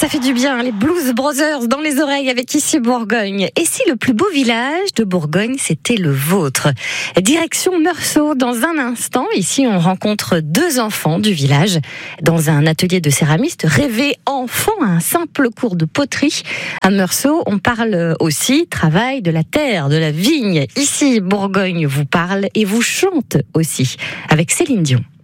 Ça fait du bien, les Blues Brothers dans les oreilles avec Ici Bourgogne. Et si le plus beau village de Bourgogne, c'était le vôtre? Direction Meursault dans un instant. Ici, on rencontre deux enfants du village. Dans un atelier de céramistes, rêver enfant à un simple cours de poterie. À Meursault, on parle aussi travail de la terre, de la vigne. Ici, Bourgogne vous parle et vous chante aussi avec Céline Dion.